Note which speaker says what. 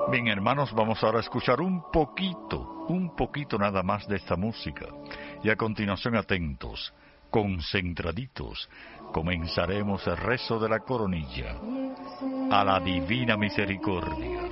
Speaker 1: Bien, hermanos, vamos ahora a escuchar un poquito nada más de esta música. Y a continuación, atentos, concentraditos, comenzaremos el rezo de la coronilla a la Divina Misericordia.